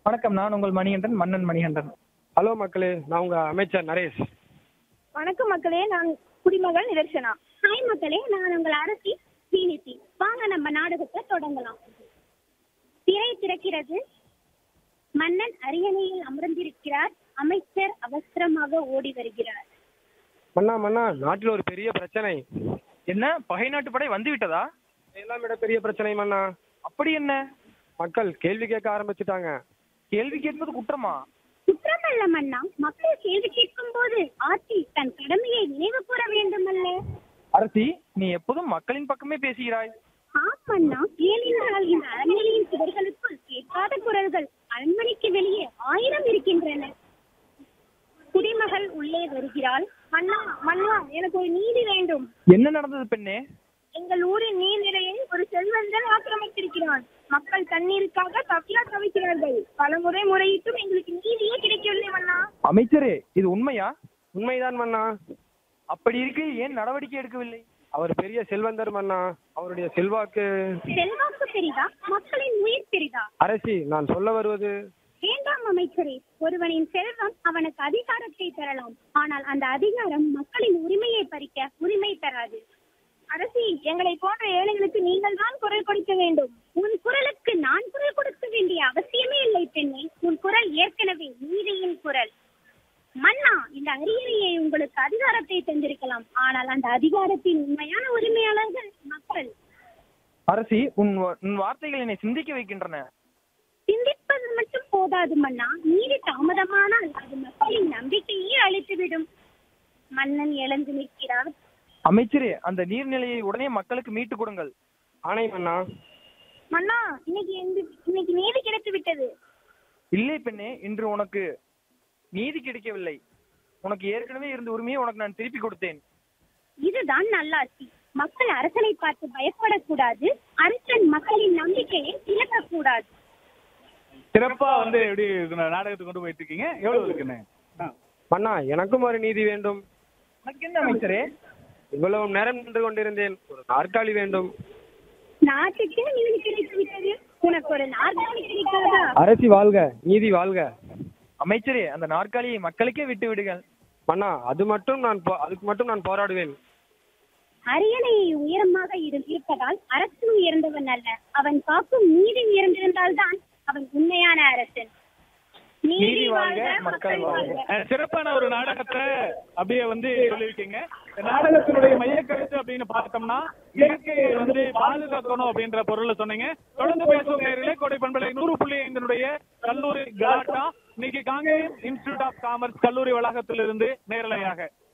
வணக்கம். நான் உங்கள் மணிகண்டன், மன்னன் மணிகண்டன். ஹலோ மக்களே, நான் உங்க அமைச்சர் நரேஷ். வணக்கம் மக்களே, நான் குடிமகள் நிதர்சனா. ஹாய் மக்களே, நான் உங்கள் அரசி ஸ்ரீநிதி. வாங்க நம்ம நாடகத்தை தொடங்கலாம். திரை திறக்கிறது. மன்னன் அரியணையில் அமர்ந்திருக்கிறார். அமைச்சர் அவசரமாக ஓடி வருகிறார். மன்னா, நாட்டில் ஒரு பெரிய பிரச்சனை. என்ன, பகை நாட்டு படை வந்து விட்டதா? எல்லாம் விட பெரிய பிரச்சனை மன்னா. அப்படி என்ன? மக்கள் கேள்வி கேட்க ஆரம்பிச்சுட்டாங்க. கேள்வி கேட்பது குற்றமா? குற்றமல்ல மன்னா, மக்கள் கேள்வி கேட்கும் போது ஆட்சி தன் கடமையை நினைவு கூற வேண்டுமல்ல. அரசி, நீ எப்போதும் மக்களின் பக்கமே பேசுகிறாய். ஆம் மன்னா, ஏனென்றால் இந்த அரண்மனையின் சுவர்களுக்குள் கேட்காத குரல்கள் அரண்மனைக்கு வெளியே 1000 இருக்கின்றன. குடிமகள் உள்ளே வருகிறாள். மன்னா, எனக்கு ஒரு நீதி வேண்டும். என்ன நடந்தது பெண்ணே? எங்கள் ஊரின் நீர்நிலையை ஒரு செல்வந்தன் ஆக்கிரமித்திருக்கிறான். மக்கள் தண்ணீருக்காக தவிக்கிறார்கள். பலமுறை முறையிட்டும் எங்களுக்கு நீதியே கிடைக்கவில்லை மன்னா. அமைச்சரே, இது உண்மையா? உண்மைதான் மன்னா. அப்படி இருக்கு, ஏன் நடவடிக்கை எடுக்கவில்லை? அவர் பெரிய செல்வந்தர் மன்னா. அவருடைய செல்வாக்கு பெரிதா, மக்களின் உயிர் பெரிதா? அரசி, நான் சொல்ல வருவது. வேண்டாம் அமைச்சரே, ஒருவனின் செல்வம் அவனுக்கு அதிகாரத்தை தரலாம். ஆனால் அந்த அதிகாரம் மக்களின் உரிமையை பறிக்க உரிமை தராது. அரசி, எங்களை போன்ற ஏழைகளுக்கு நீங்கள் தான் குரல் கொடுக்க வேண்டும். உன் குரலுக்கு நான் குரல் கொடுக்க வேண்டிய அவசியமே இல்லை பெண்ணே. உன் குரல் ஏற்கனவே நீதியின் குரல். மன்னா, இந்த அரியணையை உங்களுக்கு அதிகாரத்தை தந்திருக்கலாம். ஆனால் அந்த அதிகாரத்தின் உண்மையான உரிமையாளர்கள் மக்கள். அரசி, உன் வார்த்தைகள் என்னை சிந்திக்க வைக்கின்றன. சிந்திப்பது மட்டும் போதாது மன்னா, நீதி தாமதமானால் அது மக்களின் நம்பிக்கையே அழித்துவிடும். மன்னன் எழுந்து நிற்கிறார். அமைச்சரே, அந்த நீர்நிலையை உடனே மக்களுக்கு மீட்டு கொடுங்கள். ஆணை மன்னா. மன்னா, இன்னைக்கு நீதி கிடைத்து விட்டது. இல்லை பெண்ணே, இன்று உனக்கு நீதி கிடைக்கவில்லை. உனக்கு ஏற்கனவே இருந்த உரிமையை உனக்கு நான் திருப்பி கொடுத்தேன். இதுதான் நல்லாட்சி. மக்கள் அரசனை பார்த்து பயப்படக்கூடாது. அரசன் மக்களின் நம்பிக்கையை இழக்கக்கூடாது. சிறப்பா எப்படி நாடகத்துக்கு கொண்டு போயிட்டு இருக்கீங்க? எவ்வளவு இருக்குன்னு மன்னா, எனக்கும் ஒரு நீதி வேண்டும். உனக்கு என்ன அமைச்சரே? இவ்வளவு நேரம் நின்று கொண்டிருந்தேன். ஒரு நாற்காலி வேண்டும். நாட்டுக்கு நீதி கிடைத்து விட்டது. உனக்கு ஒரு நாற்காலி கிடைக்காதா? அரசி வாழ்க, நீதி வாழ்க. அமைச்சரே, அந்த நாற்காலியை மக்களுக்கே விட்டு விடுங்கள். மன்னா, அதுக்கு மட்டும் நான் போராடுவேன். அரியணையை உயரமாக இருப்பதால் அரசன் உயர்ந்தவன் அல்ல. அவன் காக்கும் நீதி உயர்ந்திருந்தால்தான் அவன் உண்மையான அரசன். நீதி வாழ்க, மக்கள் வாழ்க. சிறப்பான ஒரு நாடகத்தை அப்படியே சொல்லியிருக்கீங்க. நாடகத்தினுடைய மையக்கருத்து அப்படின்னு பார்த்தோம்னா, இயற்கையை பாதுகாக்கணும் அப்படின்ற பொருளை சொன்னீங்க. தொடர்ந்து பேசும் நேரிலே கோடை பண்பலை 100.5 கல்லூரி கலாட்டா இன்னைக்கு காங்கேயம் இன்ஸ்டிடியூட் ஆஃப் காமர்ஸ் கல்லூரி வளாகத்திலிருந்து நேரலையாக